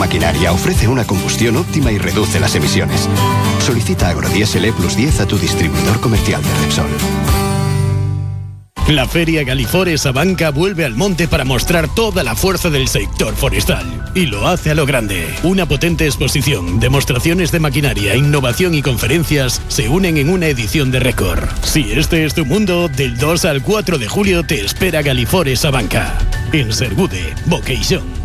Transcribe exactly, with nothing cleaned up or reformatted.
maquinaria, ofrece una combustión óptima y reduce las emisiones. Solicita Agrodiesel E plus diez a tu distribuidor comercial de Repsol. La Feria Galifores Abanca vuelve al monte para mostrar toda la fuerza del sector forestal. Y lo hace a lo grande. Una potente exposición, demostraciones de maquinaria, innovación y conferencias se unen en una edición de récord. Si este es tu mundo, del dos al cuatro de julio te espera Galifores Abanca. En Sergude, Vocation.